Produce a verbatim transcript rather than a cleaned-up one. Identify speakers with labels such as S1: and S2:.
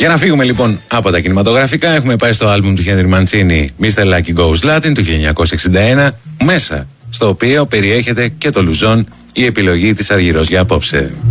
S1: Για να φύγουμε λοιπόν από τα κινηματογραφικά, έχουμε πάει στο άλμπουμ του Henry Mancini, μίστερ Lucky Goes Latin του χίλια εννιακόσια εξήντα ένα, μέσα στο οποίο περιέχεται και το Λουζόν, η επιλογή της Αργυρός για απόψε.